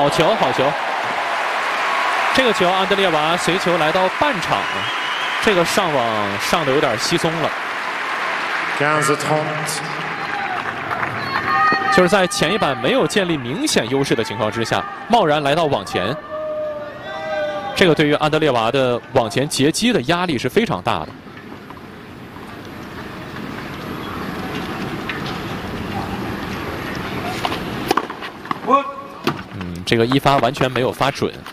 好球，好球！这个球，安德烈娃随球来到半场，这个上网上的有点稀松了。就是在前一板没有建立明显优势的情况之下，贸然来到网前，这个对于安德烈娃的往前截击的压力是非常大的。这个一发完全没有发准。